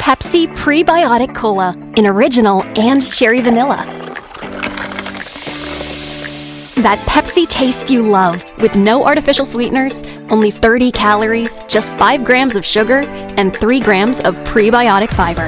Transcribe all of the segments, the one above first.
Pepsi Prebiotic Cola in original and cherry vanilla. That Pepsi taste you love, with no artificial sweeteners, only 30 calories, just 5 grams of sugar, and 3 grams of prebiotic fiber.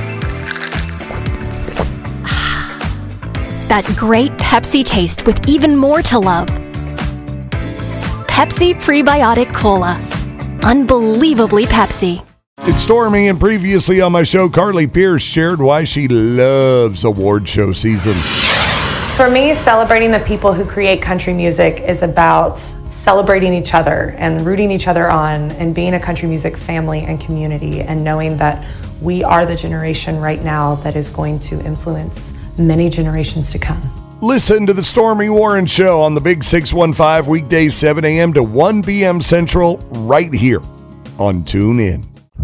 That great Pepsi taste with even more to love. Pepsi Prebiotic Cola. Unbelievably Pepsi. It's Stormy, and previously on my show, Carly Pearce shared why she loves award show season. For me, celebrating the people who create country music is about celebrating each other and rooting each other on and being a country music family and community, and knowing that we are the generation right now that is going to influence many generations to come. Listen to the Stormy Warren Show on the Big 615 weekdays 7 a.m. to 1 p.m. Central right here on TuneIn.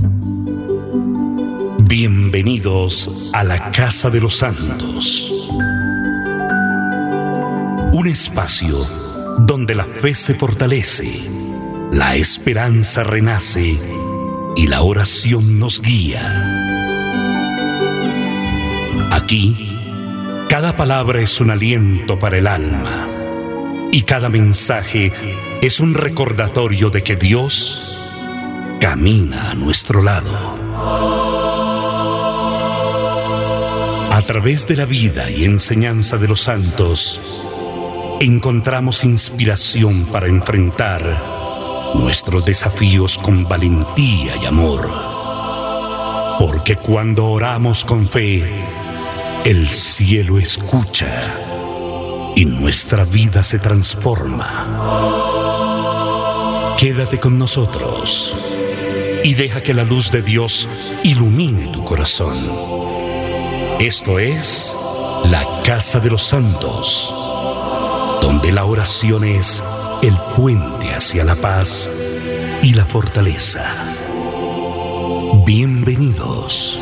Bienvenidos a la Casa de los Santos. Un espacio donde la fe se fortalece, la esperanza renace y la oración nos guía. Aquí, cada palabra es un aliento para el alma y cada mensaje es un recordatorio de que Dios camina a nuestro lado. A través de la vida y enseñanza de los santos, encontramos inspiración para enfrentar nuestros desafíos con valentía y amor. Porque cuando oramos con fe, el cielo escucha y nuestra vida se transforma. Quédate con nosotros y deja que la luz de Dios ilumine tu corazón. Esto es la Casa de los Santos, donde la oración es el puente hacia la paz y la fortaleza. Bienvenidos.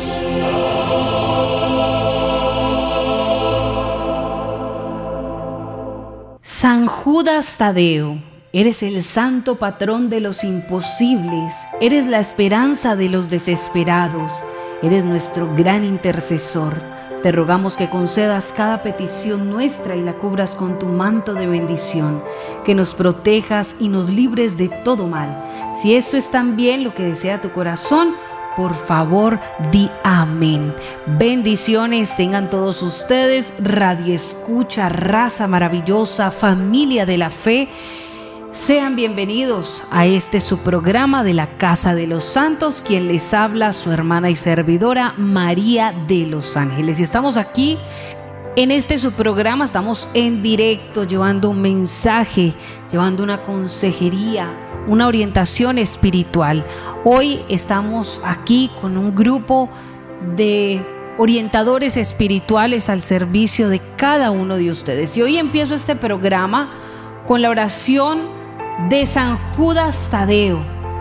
San Judas Tadeo, eres el santo patrón de los imposibles, eres la esperanza de los desesperados, eres nuestro gran intercesor. Te rogamos que concedas cada petición nuestra y la cubras con tu manto de bendición, que nos protejas y nos libres de todo mal. Si esto es también lo que desea tu corazón, por favor, di amén. Bendiciones tengan todos ustedes, Radio Escucha, raza maravillosa, familia de la fe. Sean bienvenidos a su programa de la Casa de los Santos. Quien les habla, su hermana y servidora María de los Ángeles. Y estamos aquí en su programa, estamos en directo, llevando un mensaje, llevando una consejería, una orientación espiritual. Hoy estamos aquí con un grupo de orientadores espirituales al servicio de cada uno de ustedes. Y hoy empiezo este programa con la oración de San Judas Tadeo.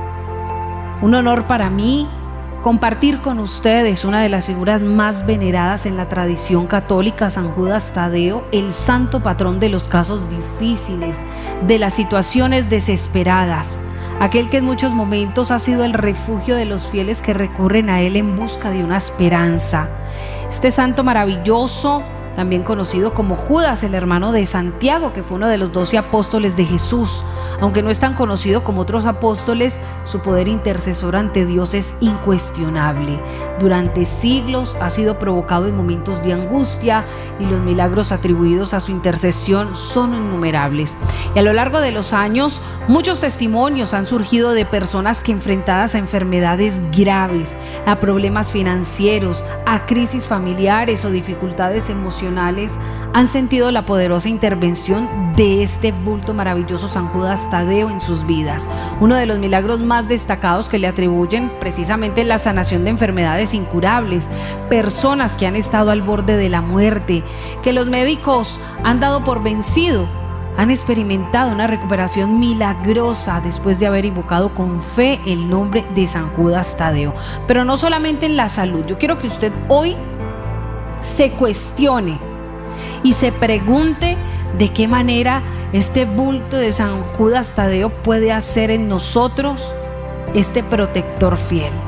Un honor para mí compartir con ustedes una de las figuras más veneradas en la tradición católica, San Judas Tadeo, el santo patrón de los casos difíciles, de las situaciones desesperadas, aquel que en muchos momentos ha sido el refugio de los fieles que recurren a él en busca de una esperanza. Este santo maravilloso, también conocido como Judas, el hermano de Santiago, que fue uno de los 12 apóstoles de Jesús. Aunque no es tan conocido como otros apóstoles, su poder intercesor ante Dios es incuestionable. Durante siglos ha sido provocado en momentos de angustia y los milagros atribuidos a su intercesión son innumerables. Y a lo largo de los años, muchos testimonios han surgido de personas que, enfrentadas a enfermedades graves, a problemas financieros, a crisis familiares o dificultades emocionales, han sentido la poderosa intervención de este bulto maravilloso San Judas Tadeo en sus vidas. Uno de los milagros más destacados que le atribuyen precisamente la sanación de enfermedades incurables, personas que han estado al borde de la muerte, que los médicos han dado por vencido, han experimentado una recuperación milagrosa después de haber invocado con fe el nombre de San Judas Tadeo. Pero no solamente en la salud. Yo quiero que usted hoy se cuestione y se pregunte de qué manera este bulto de San Judas Tadeo puede hacer en nosotros este protector fiel.